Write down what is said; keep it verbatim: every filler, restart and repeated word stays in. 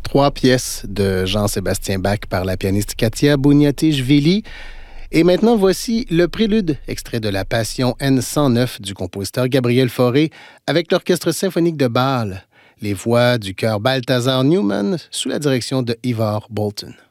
Trois pièces de Jean-Sébastien Bach par la pianiste Katia Bouniatichvili. Et maintenant, voici le prélude, extrait de la Passion N cent neuf du compositeur Gabriel Fauré, avec l'Orchestre symphonique de Bâle, les voix du chœur Balthazar Newman sous la direction de Ivar Bolton.